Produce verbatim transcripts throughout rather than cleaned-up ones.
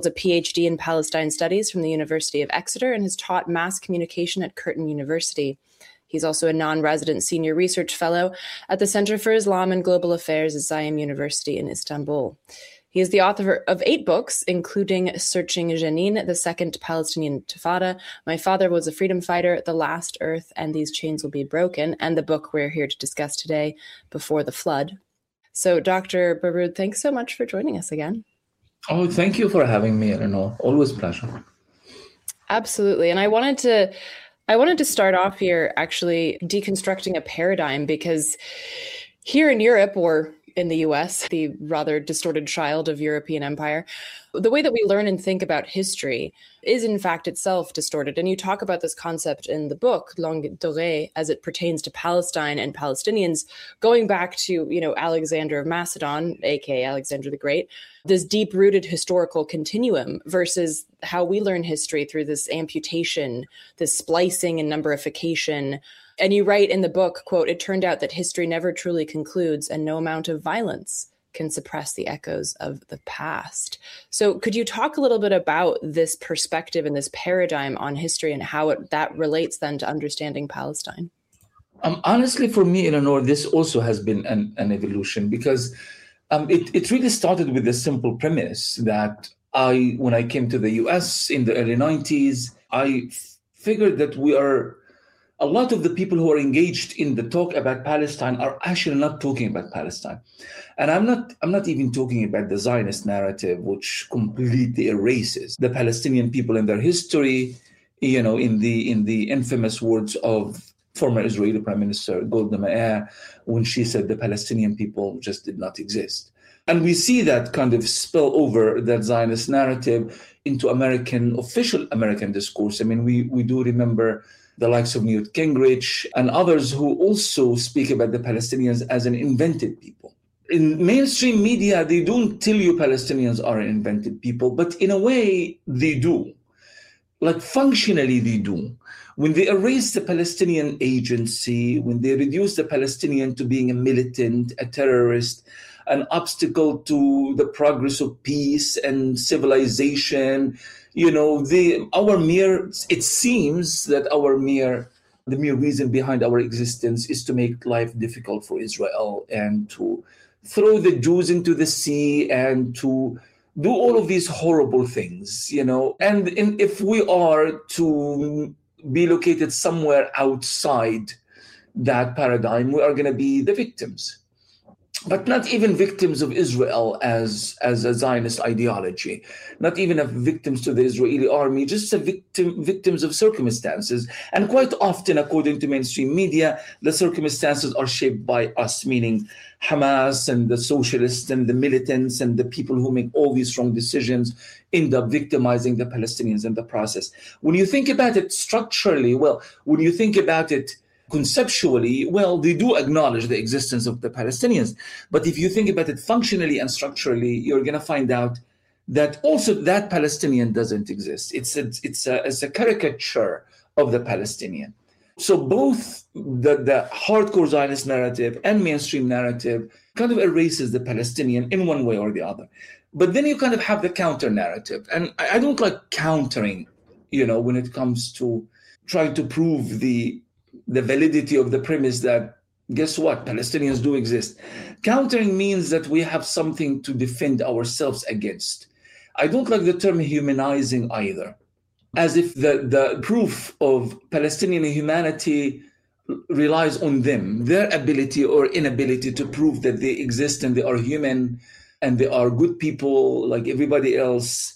a P H D in Palestine Studies from the University of Exeter and has taught mass communication at Curtin University. He's also a non-resident senior research fellow at the Center for Islam and Global Affairs at Zayim University in Istanbul. He is the author of eight books, including Searching Jenin, The Second Palestinian Intifada, My Father Was a Freedom Fighter, The Last Earth, and These Chains Will Be Broken, and the book we're here to discuss today, Before the Flood. So, Doctor Baroud, thanks so much for joining us again. Oh, thank you for having me, Eleanor. Always a pleasure. Absolutely. And I wanted to I wanted to start off here actually deconstructing a paradigm, because here in Europe, or in the U S, the rather distorted child of European empire, the way that we learn and think about history is in fact itself distorted. And you talk about this concept in the book, Longue Durée, as it pertains to Palestine and Palestinians, going back to, you know, Alexander of Macedon, aka Alexander the Great, this deep-rooted historical continuum versus how we learn history through this amputation, this splicing and numberification. And you write in the book, quote, "It turned out that history never truly concludes and no amount of violence can suppress the echoes of the past." So could you talk a little bit about this perspective and this paradigm on history and how it, that relates then to understanding Palestine? Um, honestly, for me, Eleanor, this also has been an, an evolution, because um, it, it really started with the simple premise that I, when I came to the U S in the early nineties, I f- figured that we are a lot of the people who are engaged in the talk about Palestine are actually not talking about Palestine. And I'm not I'm not even talking about the Zionist narrative, which completely erases the Palestinian people and their history, you know, in the in the infamous words of former Israeli Prime Minister Golda Meir, when she said the Palestinian people just did not exist. And we see that kind of spill over that Zionist narrative into American, official American discourse. I mean, we, we do remember the likes of Newt Gingrich and others who also speak about the Palestinians as an invented people. In mainstream media, they don't tell you Palestinians are an invented people, but in a way they do. Like functionally they do. When they erase the Palestinian agency, when they reduce the Palestinian to being a militant, a terrorist, an obstacle to the progress of peace and civilization, you know, the our mere, it seems that our mere, the mere reason behind our existence is to make life difficult for Israel and to throw the Jews into the sea and to do all of these horrible things, you know. And in, if we are to be located somewhere outside that paradigm, we are going to be the victims. But not even victims of Israel as, as a Zionist ideology, not even a victims to the Israeli army, just a victim, victims of circumstances. And quite often, according to mainstream media, the circumstances are shaped by us, meaning Hamas and the socialists and the militants and the people who make all these wrong decisions end up victimizing the Palestinians in the process. When you think about it structurally, well, when you think about it conceptually, well, they do acknowledge the existence of the Palestinians. But if you think about it functionally and structurally, you're going to find out that also that Palestinian doesn't exist. It's a, it's a, it's a caricature of the Palestinian. So both the, the hardcore Zionist narrative and mainstream narrative kind of erases the Palestinian in one way or the other. But then you kind of have the counter narrative. And I, I don't like countering, you know, when it comes to trying to prove the the validity of the premise that, guess what, Palestinians do exist. Countering means that we have something to defend ourselves against. I don't like the term humanizing either, as if the, the proof of Palestinian humanity relies on them, their ability or inability to prove that they exist and they are human and they are good people like everybody else.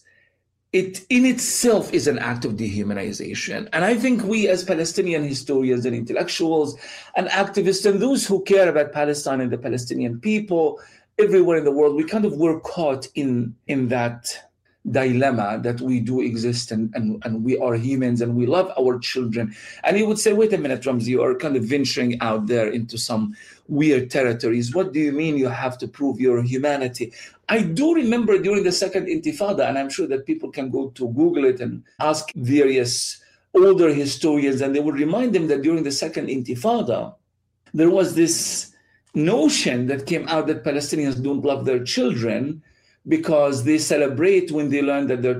It in itself is an act of dehumanization. And I think we as Palestinian historians and intellectuals and activists and those who care about Palestine and the Palestinian people everywhere in the world, we kind of were caught in, in that dilemma that we do exist and, and, and we are humans and we love our children. And you would say, wait a minute, Ramzi, you are kind of venturing out there into some weird territories. What do you mean you have to prove your humanity? I do remember during the Second Intifada, and I'm sure that people can go to Google it and ask various older historians, and they will remind them that during the Second Intifada, there was this notion that came out that Palestinians don't love their children because they celebrate when they learn that their